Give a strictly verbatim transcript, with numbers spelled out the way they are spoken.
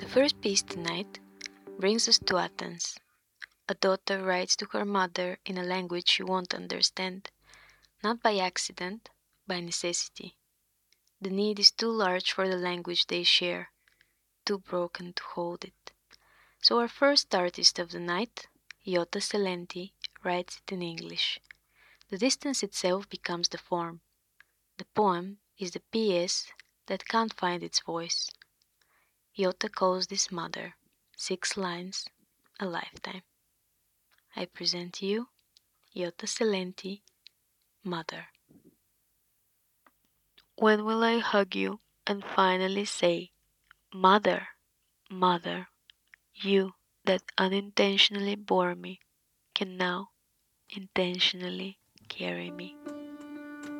The first piece tonight brings us to Athens. A daughter writes to her mother in a language she won't understand, not by accident, by necessity. The need is too large for the language they share, too broken to hold it. So our first artist of the night, Iota Selenti, writes it in English. The distance itself becomes the form. The poem is the P S that can't find its voice. Iota calls this mother. Six lines, a lifetime. I present you Iota Selenti, Mother. When will I hug you and finally say, Mother, Mother, you that unintentionally bore me can now intentionally carry me?